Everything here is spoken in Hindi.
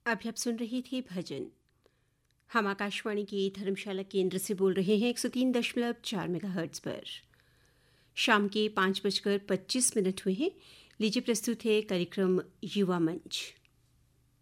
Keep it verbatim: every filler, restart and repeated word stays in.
अभी आप सुन रही थी भजन। हम आकाशवाणी के धर्मशाला केंद्र से बोल रहे हैं एक सौ तीन दशमलव चार मेगाहर्ट्ज़ पर। शाम के पाँच बजकर पच्चीस मिनट हुए हैं। लीजिए प्रस्तुत है कार्यक्रम युवा मंच।